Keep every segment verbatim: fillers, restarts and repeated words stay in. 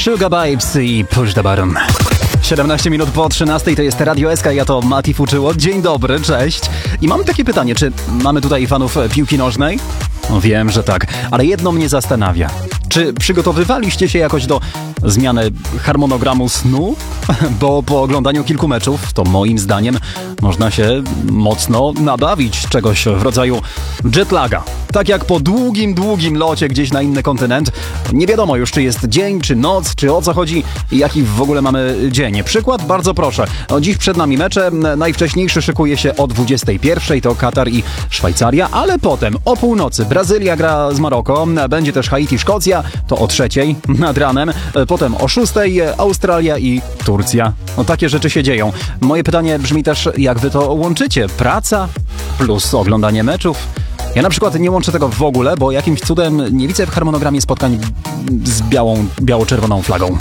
Sugar Babes i Push the Button. siedemnaście minut po trzynastej to jest Radio S K, ja to Mati Fuczyło. Dzień dobry, cześć. I mam takie pytanie, czy mamy tutaj fanów piłki nożnej? No wiem, że tak, ale jedno mnie zastanawia. Czy przygotowywaliście się jakoś do zmiany harmonogramu snu? Bo po oglądaniu kilku meczów, to moim zdaniem, można się mocno nabawić czegoś w rodzaju jetlaga. Tak jak po długim, długim locie gdzieś na inny kontynent. Nie wiadomo już, czy jest dzień, czy noc, czy o co chodzi i jaki w ogóle mamy dzień. Przykład? Bardzo proszę. No, dziś przed nami mecze. Najwcześniejszy szykuje się o dwudziestej pierwszej, to Katar i Szwajcaria, ale potem o północy Brazylia gra z Maroko, będzie też Haiti, Szkocja, to o trzeciej nad ranem, potem o szóstej Australia i Turcja. No takie rzeczy się dzieją. Moje pytanie brzmi też, jak wy to łączycie? Praca plus oglądanie meczów? Ja na przykład nie łączę tego w ogóle, bo jakimś cudem nie widzę w harmonogramie spotkań z białą, biało-czerwoną flagą.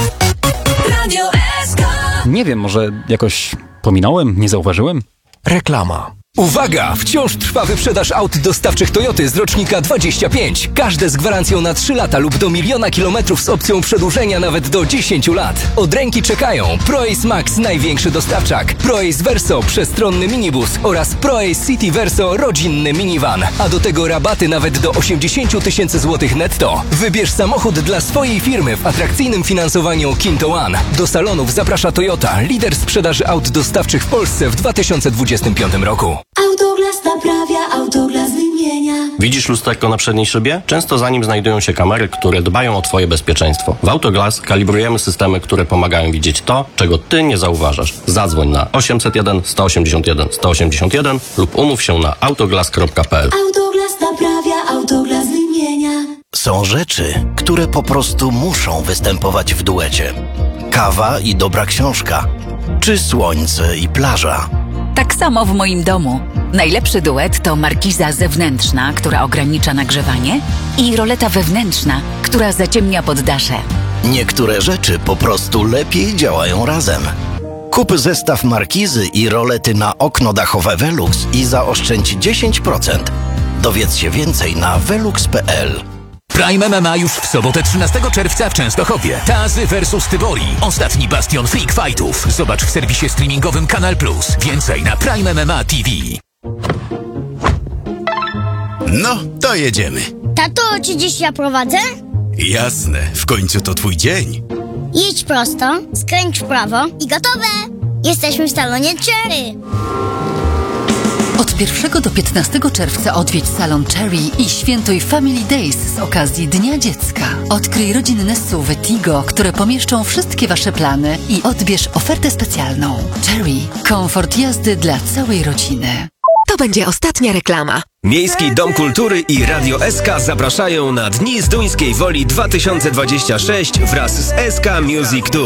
Radio S K. Nie wiem, może jakoś pominąłem, nie zauważyłem? Reklama. Uwaga! Wciąż trwa wyprzedaż aut dostawczych Toyoty z rocznika dwadzieścia pięć. Każde z gwarancją na trzy lata lub do miliona kilometrów z opcją przedłużenia nawet do dziesięciu lat. Od ręki czekają ProAce Max, największy dostawczak, ProAce Verso, przestronny minibus oraz ProAce City Verso, rodzinny minivan. A do tego rabaty nawet do osiemdziesiąt tysięcy złotych netto. Wybierz samochód dla swojej firmy w atrakcyjnym finansowaniu Kinto One. Do salonów zaprasza Toyota, lider sprzedaży aut dostawczych w Polsce w dwa tysiące dwudziestym piątym roku. Autoglas naprawia, Autoglas wymienia. Widzisz lusterko na przedniej szybie? Często za nim znajdują się kamery, które dbają o twoje bezpieczeństwo. W Autoglas kalibrujemy systemy, które pomagają widzieć to, czego ty nie zauważasz. Zadzwoń na osiemset jeden sto osiemdziesiąt jeden sto osiemdziesiąt jeden lub umów się na autoglas kropka p l. Autoglas naprawia, Autoglas wymienia. Są rzeczy, które po prostu muszą występować w duecie. Kawa i dobra książka, czy słońce i plaża. Tak samo w moim domu. Najlepszy duet to markiza zewnętrzna, która ogranicza nagrzewanie, i roleta wewnętrzna, która zaciemnia poddasze. Niektóre rzeczy po prostu lepiej działają razem. Kup zestaw markizy i rolety na okno dachowe Velux i zaoszczędź dziesięć procent. Dowiedz się więcej na velux kropka p l. Prime M M A już w sobotę trzynastego czerwca w Częstochowie. Tazy versus Tybori. Ostatni bastion freak fightów. Zobacz w serwisie streamingowym Kanal Plus. Więcej na Prime M M A T V. No, to jedziemy. Tato, czy dziś ja prowadzę? Jasne, w końcu to twój dzień. Jedź prosto, skręć w prawo i gotowe! Jesteśmy w salonie Cherry. Od pierwszego do piętnastego czerwca odwiedź salon Cherry i świętuj Family Days z okazji Dnia Dziecka. Odkryj rodzinne S U V Tigo, które pomieszczą wszystkie wasze plany, i odbierz ofertę specjalną. Cherry. Komfort jazdy dla całej rodziny. To będzie ostatnia reklama. Miejski Dom Kultury i Radio S K zapraszają na Dni Zduńskiej Woli dwa tysiące dwadzieścia sześć wraz z S K Music Tour.